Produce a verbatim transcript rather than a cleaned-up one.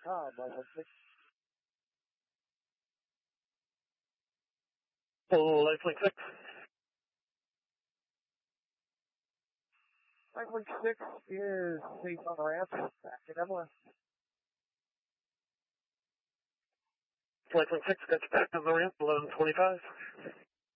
com, lifelink six. Lifelink six. Lifelink six is safe on the ramp, back in M left. Lifelink six, got you back on the ramp, eleven twenty-five.